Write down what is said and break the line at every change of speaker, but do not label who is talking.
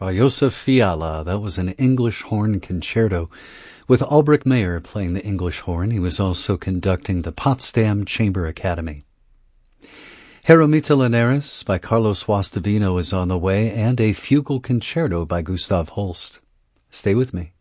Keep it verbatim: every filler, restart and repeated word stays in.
by Josef Fiala. That was an English horn concerto with Albrecht Meyer playing the English horn. He was also conducting the Potsdam Chamber Academy. Jeromita Linares by Carlos Guastavino is on the way, and a fugal concerto by Gustav Holst. Stay with me.